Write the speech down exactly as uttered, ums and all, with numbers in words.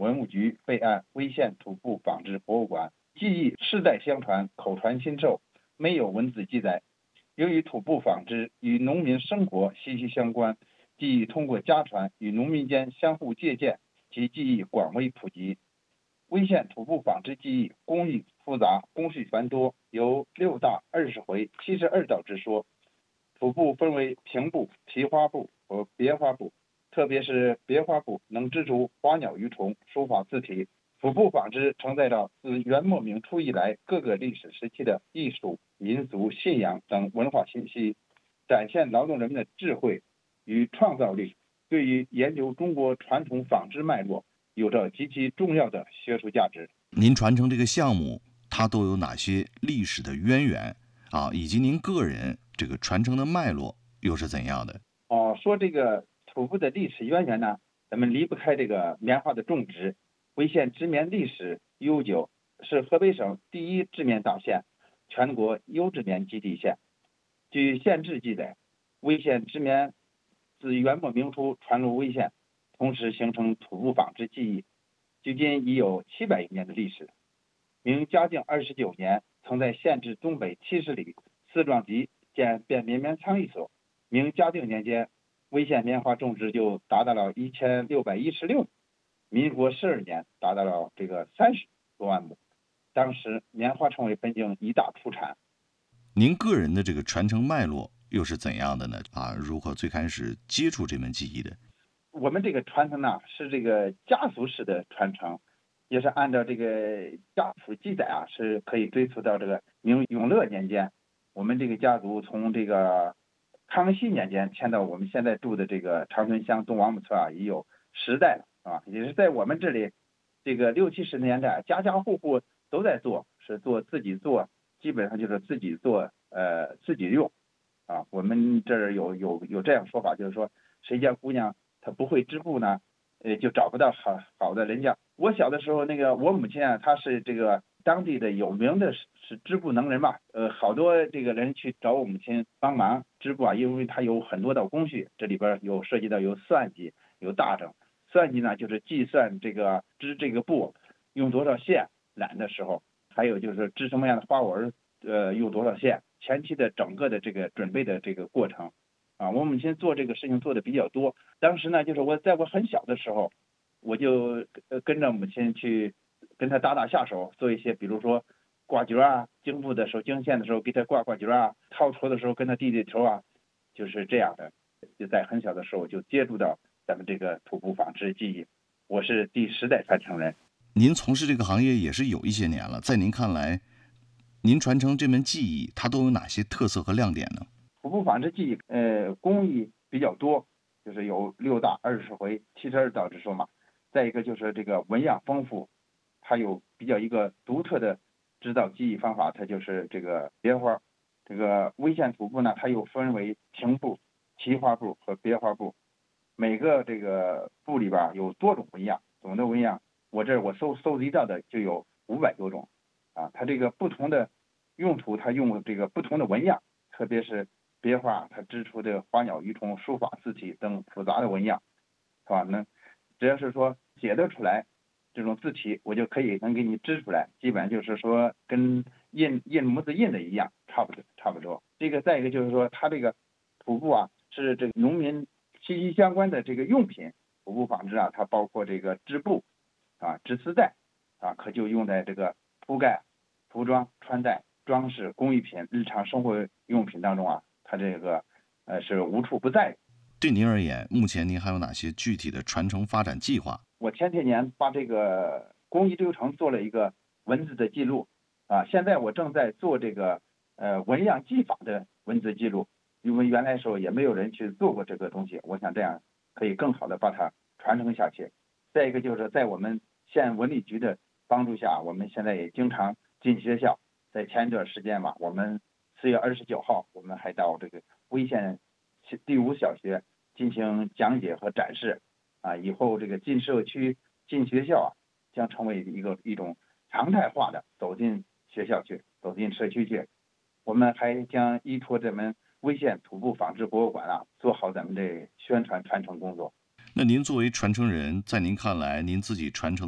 文物局备案威县土部仿制博物馆，技艺世代相传，口传心授，没有文字记载。由于土部纺织与农民生活息息相关，技艺通过家传与农民间相互借鉴，其技艺广为普及。威县土部纺织技艺工艺复杂，工序繁多，有六大二十回、七十二道之说。土部分为平部、提花部和别花部，特别是别花部能织出花鸟鱼虫、书法字体。土部纺织承载着自元末明初以来各个历史时期的艺术、民俗、信仰等文化信息，展现劳动人们的智慧与创造力，对于研究中国传统纺织脉络有着极其重要的学术价值。 您传承这个项目，它都有哪些历史的渊源啊？以及您个人这个传承的脉络又是怎样的？ 哦，说这个土部的历史渊源呢，咱们离不开这个棉花的种植。威县织棉历史悠久，是河北省第一织棉大县，全国优质棉基地县。据县志记载，威县织棉自元末明初传入威县，同时形成土部纺织技艺，距今已有七百余年的历史。明嘉靖二十九年，曾在县治东北七十里四庄集建便民棉仓一所。明嘉靖年间，威县棉花种植就达到了一千六百一十六亩，民国十二年达到了这个三十多万亩。当时棉花成为本境一大出产。 您个人的这个传承脉络又是怎样的呢？啊，如何最开始接触这门技艺的？ 我们这个传承呢，是这个家族式的传承，也是按照这个家谱记载啊，是可以追溯到这个明永乐年间。我们这个家族从这个康熙年间迁到我们现在住的这个长春乡东王母村啊，已有十代了啊，也是在我们这里，这个六七十年代，家家户户都在做，是做自己做，基本上就是自己做，呃，自己用啊。我们这儿有有有这样说法，就是说，谁家姑娘她不会织布呢，呃，就找不到好好的人家。我小的时候，那个我母亲啊，她是这个当地的有名的是织布能人嘛，呃，好多这个人去找我母亲帮忙织布啊，因为她有很多道工序，这里边有涉及到有算计，有大整。算计呢，就是计算这个织这个布用多少线染的时候，还有就是织什么样的花纹，呃，用多少线，前期的整个的这个准备的这个过程。啊，我母亲做这个事情做的比较多。当时呢，就是我在我很小的时候，我就呃跟着母亲去跟她打打下手，做一些比如说挂角啊，经布的时候经线的时候给她挂挂角啊，套头的时候跟她递递头啊，就是这样的。就在很小的时候就接触到咱们这个土部纺织技艺，我是第十代传承人。 您从事这个行业也是有一些年了，在您看来，您传承这门技艺，它都有哪些特色和亮点呢？ 土部纺织技艺，呃，工艺比较多，就是有六大二十回、七十二道之说嘛。再一个就是这个纹样丰富，它有比较一个独特的织造技艺方法，它就是这个别花。这个威县土部呢，它又分为平部、提花部和别花部，每个这个部里边有多种纹样，总的纹样我这我搜搜集到的就有五百多种啊。它这个不同的用途，它用这个不同的纹样，特别是别花，它织出的花鸟鱼虫、书法字体等复杂的纹样，是吧？那只要是说写得出来这种字体，我就可以能给你织出来，基本上就是说跟印印模子印的一样，差不多差不多。这个再一个就是说，它这个土布啊，是这个农民息息相关的这个用品。土布纺织啊，它包括这个织布啊、织丝带啊，可就用在这个铺盖、服装、穿戴、装饰、工艺品、日常生活用品当中啊，它这个呃是无处不在的。 对您而言，目前您还有哪些具体的传承发展计划？ 我前些年把这个工艺流程做了一个文字的记录啊，现在我正在做这个呃纹样技法的文字记录，因为原来时候也没有人去做过这个东西，我想这样可以更好的把它传承下去。再一个就是在我们县文旅局的帮助下，我们现在也经常进学校。在前一段时间嘛，我们四月二十九号，我们还到这个威县第五小学进行讲解和展示啊。以后这个进社区、进学校啊，将成为一个一种常态化的走进学校去，走进社区去。我们还将依托咱们威县土部纺织博物馆啊，做好咱们的宣传传承工作。 那您作为传承人，在您看来，您自己传承